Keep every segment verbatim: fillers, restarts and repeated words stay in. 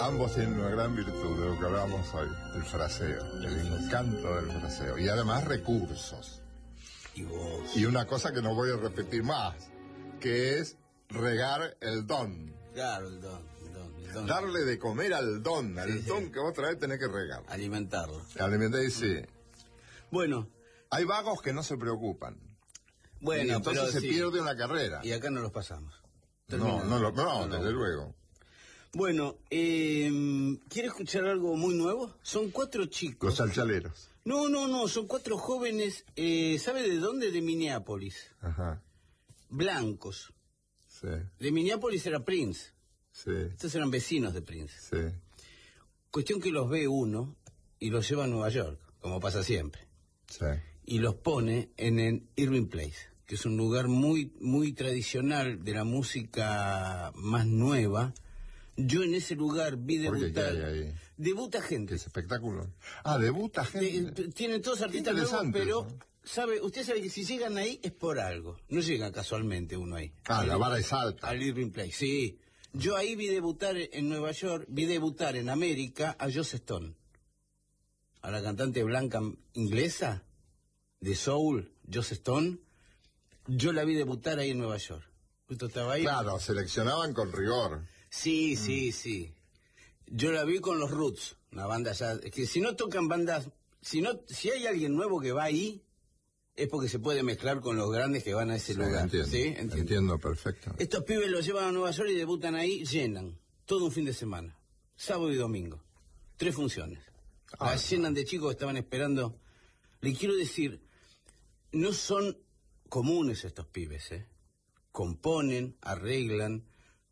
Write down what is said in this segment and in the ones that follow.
ambos tienen una gran virtud de lo que hablábamos hoy, el fraseo, el encanto del fraseo, y además recursos. Y vos. Y una cosa que no voy a repetir más, que es regar el don. Claro, el don, el don, el don. Darle de comer al don, al Sí, don sí. que vos traes tenés que regar. Alimentarlo. Alimentar y sí. Bueno, Hay vagos que no se preocupan. bueno, y entonces pero se sí. pierde una carrera. Y acá no los pasamos. No, Termina. no, lo, no, No, desde no. luego. Bueno, eh, ¿quiere escuchar algo muy nuevo? Son cuatro chicos. Los chalchaleros. No, no, no, son cuatro jóvenes, eh, ¿sabe de dónde? De Minneapolis. Ajá. Blancos. Sí, De Minneapolis era Prince. sí, Estos eran vecinos de Prince. sí. Cuestión que los ve uno y los lleva a Nueva York, como pasa siempre. Sí. Y los pone en el Irving Place, que es un lugar muy, muy tradicional de la música más nueva. Yo en ese lugar vi ¿Por qué? debutar... ¿Qué hay ahí? Debuta gente. ¿Qué es espectáculo? Ah, debuta gente. De- tienen todos Qué artistas nuevos, interesante pero eso. sabe, usted sabe que si llegan ahí es por algo. No llega casualmente uno ahí. Ah, la vara es alta. Al Irving Place, sí. Yo ahí vi debutar en Nueva York, vi debutar en América a Joss Stone, a la cantante blanca inglesa de soul, Joss Stone. Yo la vi debutar ahí en Nueva York. Justo estaba ahí. Claro, seleccionaban con rigor. Sí, sí, sí. Yo la vi con los Roots, una banda ya... Es que si no tocan bandas... Si no, si hay alguien nuevo que va ahí, es porque se puede mezclar con los grandes que van a ese Sí, lugar. entiendo, ¿Sí? Entiendo. entiendo perfecto. Estos pibes los llevan a Nueva York y debutan ahí, llenan. Todo un fin de semana. Sábado y domingo. Tres funciones. Ah, Las llenan de chicos que estaban esperando. Le quiero decir, no son comunes estos pibes, ¿eh? Componen, arreglan.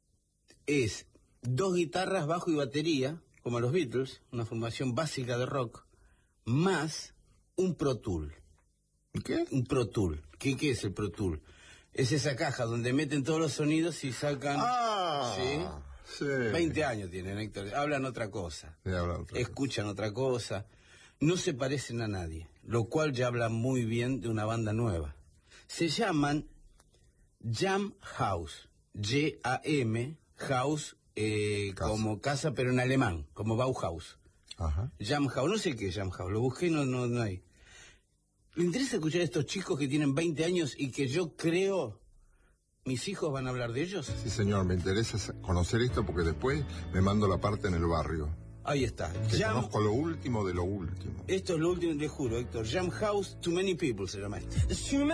Es dos guitarras, bajo y batería, como los Beatles, una formación básica de rock, más un Pro Tool. ¿Qué? Un Pro Tool. ¿Qué, qué es el Pro Tool? Es esa caja donde meten todos los sonidos y sacan... Ah, ¿Sí? sí. veinte años tienen, Héctor. Hablan otra cosa. Sí, hablan otra Escuchan otra cosa. No se parecen a nadie, lo cual ya habla muy bien de una banda nueva. Se llaman Jam House. G A M, House, eh, Casa. como casa, pero en alemán, como Bauhaus. Ajá. Jam House, no sé qué es Jam House, lo busqué y no, no, no hay. ¿Le interesa escuchar a estos chicos que tienen veinte años y que yo creo mis hijos van a hablar de ellos? Sí, señor, me interesa conocer esto porque después me mando la parte en el barrio. Ahí está. Que Jam, conozco lo último de lo último. esto es lo último, le juro, Héctor. Jam House, Too Many People se llama esto.